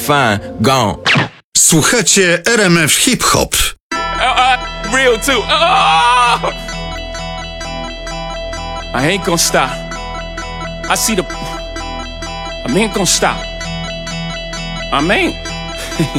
fine, gone. Słuchacie RMF Hip Hop. Real too. Oh! I ain't gonna stop. I ain't gonna stop. I ain't.